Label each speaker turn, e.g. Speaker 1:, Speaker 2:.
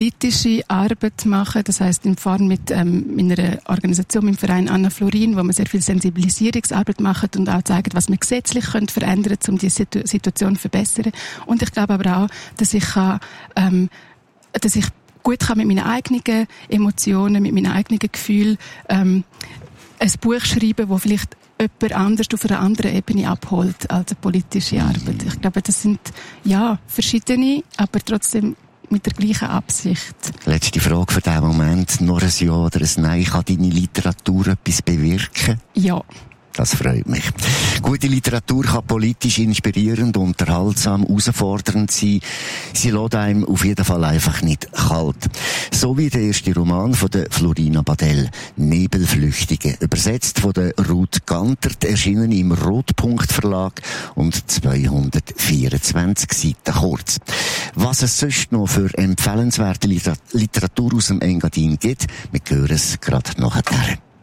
Speaker 1: politische Arbeit machen. Das heisst, im Form mit einer Organisation, mit dem Verein Anna Florin, wo wir sehr viel Sensibilisierungsarbeit machen und auch zeigen, was wir gesetzlich verändern können, um die Situation zu verbessern. Und ich glaube aber auch, dass ich gut kann mit meinen eigenen Emotionen, mit meinen eigenen Gefühlen ein Buch schreiben, das vielleicht jemand anders auf einer anderen Ebene abholt als eine politische Arbeit. Ich glaube, das sind verschiedene, aber trotzdem mit der gleichen Absicht.
Speaker 2: Letzte Frage für diesen Moment. Noch ein Ja oder ein Nein. Kann deine Literatur etwas bewirken?
Speaker 1: Ja.
Speaker 2: Das freut mich. Gute Literatur kann politisch inspirierend, unterhaltsam, herausfordernd sein. Sie lässt einem auf jeden Fall einfach nicht kalt. So wie der erste Roman von der Florina Badel, Nebelflüchtige. Übersetzt von der Ruth Gantert, erschienen im Rotpunkt Verlag und 224 Seiten kurz. Was es sonst noch für empfehlenswerte Literatur aus dem Engadin gibt, wir hören es gerade nachher.